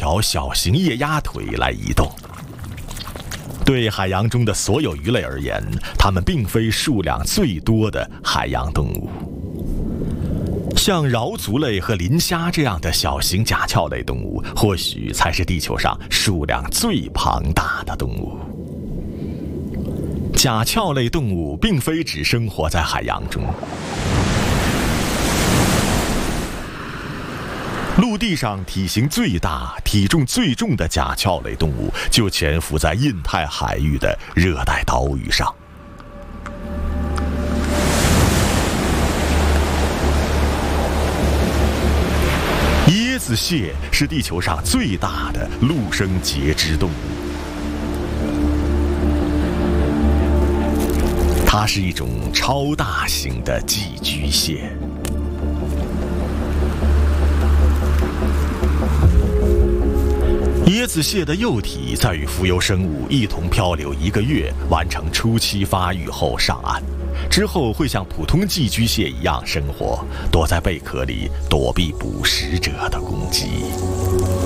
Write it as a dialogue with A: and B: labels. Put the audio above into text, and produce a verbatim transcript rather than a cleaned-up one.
A: 条小型液鸭腿来移动。对海洋中的所有鱼类而言，它们并非数量最多的海洋动物。像桡足类和磷虾这样的小型甲壳类动物，或许才是地球上数量最庞大的动物。甲壳类动物并非只生活在海洋中，陆地上体型最大、体重最重的甲壳类动物就潜伏在印太海域的热带岛屿上。椰子蟹是地球上最大的陆生节肢动物，它是一种超大型的寄居蟹。椰子蟹的幼体在与浮游生物一同漂流一个月，完成初期发育后上岸，之后会像普通寄居蟹一样生活，躲在贝壳里躲避捕食者的攻击。